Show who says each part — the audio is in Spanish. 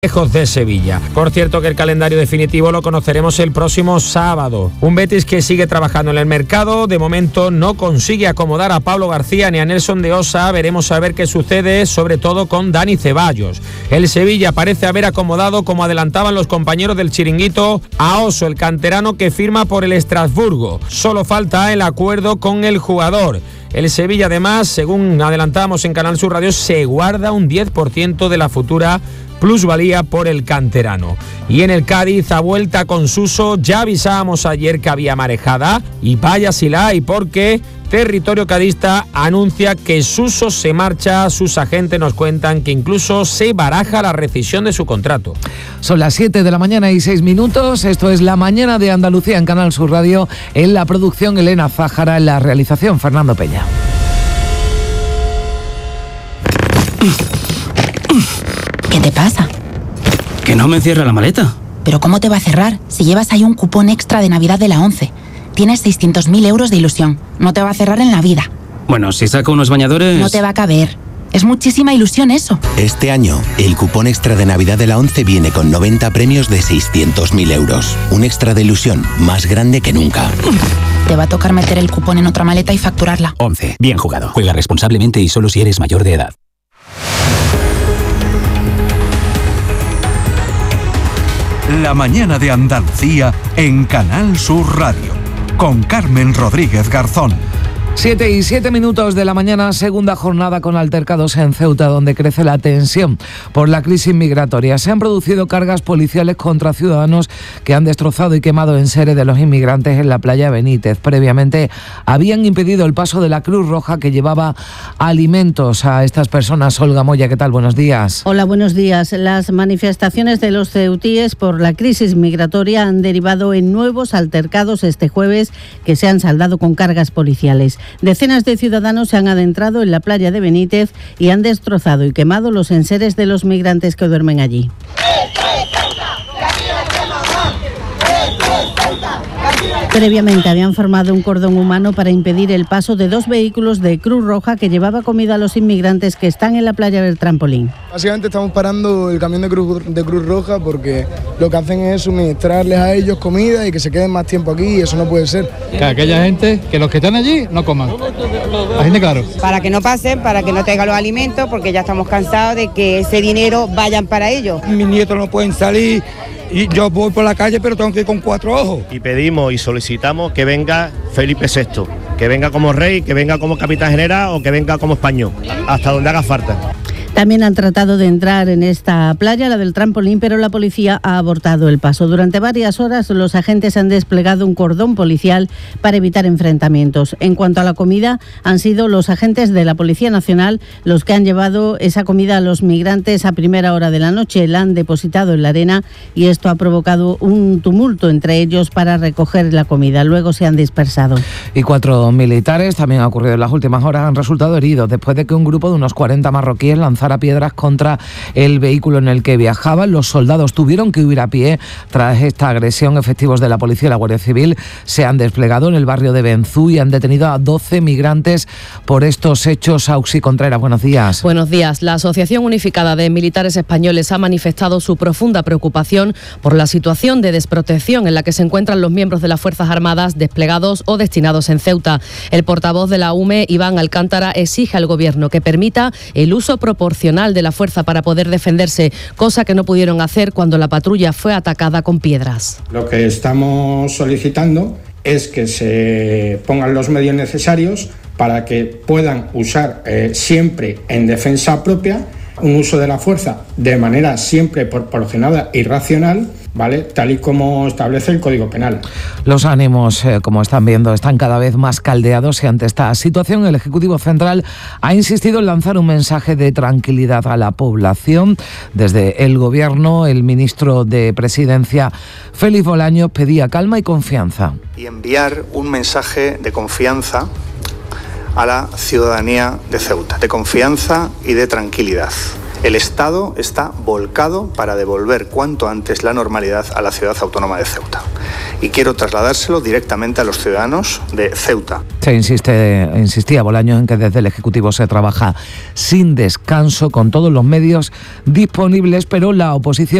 Speaker 1: lejos de Sevilla. Por cierto que el calendario definitivo lo conoceremos el próximo sábado. Un Betis que sigue trabajando en el mercado, de momento no consigue acomodar a Pablo García ni a Nelson de Osa. Veremos a ver qué sucede, sobre todo con Dani Ceballos. El Sevilla parece haber acomodado, como adelantaban los compañeros del Chiringuito, a Oso, el canterano que firma por el Estrasburgo. Solo falta el acuerdo con el jugador. El Sevilla, además, según adelantábamos en Canal Sur Radio, se guarda un 10% de la futura plusvalía por el canterano. Y en el Cádiz, a vuelta con Suso, ya avisábamos ayer que había marejada, y vaya si la hay, porque Territorio Cadista anuncia que Suso se marcha. Sus agentes nos cuentan que incluso se baraja la rescisión de su contrato.
Speaker 2: Son las 7 de la mañana y 6 minutos. Esto es La Mañana de Andalucía en Canal Sur Radio. En la producción, Elena Zájara. En la realización, Fernando Peña.
Speaker 3: ¿Qué te pasa?
Speaker 4: Que no me cierra la maleta.
Speaker 3: ¿Pero cómo te va a cerrar si llevas ahí un cupón extra de Navidad de la 11? Tienes 600.000 euros de ilusión. No te va a cerrar en la vida.
Speaker 4: Bueno, si saco unos bañadores...
Speaker 3: No te va a caber. Es muchísima ilusión eso.
Speaker 5: Este año, el cupón extra de Navidad de la 11 viene con 90 premios de 600.000 euros. Un extra de ilusión más grande que nunca.
Speaker 3: Te va a tocar meter el cupón en otra maleta y facturarla.
Speaker 6: 11. Bien jugado. Juega responsablemente y solo si eres mayor de edad.
Speaker 7: La Mañana de Andalucía en Canal Sur Radio, con Carmen Rodríguez Garzón.
Speaker 2: 7 y 7 minutos de la mañana, segunda jornada con altercados en Ceuta, donde crece la tensión por la crisis migratoria. Se han producido cargas policiales contra ciudadanos que han destrozado y quemado enseres de los inmigrantes en la playa Benítez. Previamente habían impedido el paso de la Cruz Roja, que llevaba alimentos a estas personas. Olga Moya, ¿qué tal? Buenos días.
Speaker 8: Hola, buenos días. Las manifestaciones de los ceutíes por la crisis migratoria han derivado en nuevos altercados este jueves, que se han saldado con cargas policiales. Decenas de ciudadanos se han adentrado en la playa de Benítez y han destrozado y quemado los enseres de los migrantes que duermen allí. Previamente habían formado un cordón humano para impedir el paso de 2 vehículos de Cruz Roja que llevaba comida a los inmigrantes que están en la playa del Trampolín.
Speaker 9: Básicamente estamos parando el camión de Cruz Roja porque lo que hacen es suministrarles a ellos comida y que se queden más tiempo aquí, y eso no puede ser.
Speaker 10: Que aquella gente, que los que están allí no coman. La gente, claro.
Speaker 11: Para que no pasen, para que no tengan los alimentos, porque ya estamos cansados de que ese dinero vayan para ellos.
Speaker 12: Mis nietos no pueden salir. Y yo voy por la calle, pero tengo que ir con 4 ojos.
Speaker 13: Y pedimos y solicitamos que venga Felipe VI, que venga como rey, que venga como capitán general o que venga como español, hasta donde haga falta.
Speaker 8: También han tratado de entrar en esta playa, la del Trampolín, pero la policía ha abortado el paso. Durante varias horas los agentes han desplegado un cordón policial para evitar enfrentamientos. En cuanto a la comida, han sido los agentes de la Policía Nacional los que han llevado esa comida a los migrantes a primera hora de la noche. La han depositado en la arena y esto ha provocado un tumulto entre ellos para recoger la comida. Luego se han dispersado.
Speaker 2: Y 4 militares, también ha ocurrido en las últimas horas, han resultado heridos después de que un grupo de unos 40 marroquíes lanzara piedras contra el vehículo en el que viajaban. Los soldados tuvieron que huir a pie tras esta agresión. Efectivos de la policía y la Guardia Civil se han desplegado en el barrio de Benzú y han detenido a 12 migrantes por estos hechos. Auxi Contreras, buenos días.
Speaker 14: Buenos días. La Asociación Unificada de Militares Españoles ha manifestado su profunda preocupación por la situación de desprotección en la que se encuentran los miembros de las Fuerzas Armadas desplegados o destinados en Ceuta. El portavoz de la UME, Iván Alcántara, exige al Gobierno que permita el uso proporcional de la fuerza para poder defenderse, cosa que no pudieron hacer cuando la patrulla fue atacada con piedras.
Speaker 15: Lo que estamos solicitando es que se pongan los medios necesarios para que puedan usar siempre en defensa propia un uso de la fuerza de manera siempre proporcionada y racional, ¿vale? Tal y como establece el Código Penal.
Speaker 2: Los ánimos, como están viendo, están cada vez más caldeados y ante esta situación el Ejecutivo Central ha insistido en lanzar un mensaje de tranquilidad a la población. Desde el Gobierno, el ministro de Presidencia, Félix Bolaños, pedía calma y confianza.
Speaker 16: Y enviar un mensaje de confianza a la ciudadanía de Ceuta, de confianza y de tranquilidad. El Estado está volcado para devolver cuanto antes la normalidad a la ciudad autónoma de Ceuta. y quiero trasladárselo directamente a los ciudadanos de Ceuta.
Speaker 2: Se insistía Bolaños en que desde el Ejecutivo se trabaja sin descanso con todos los medios disponibles, pero la oposición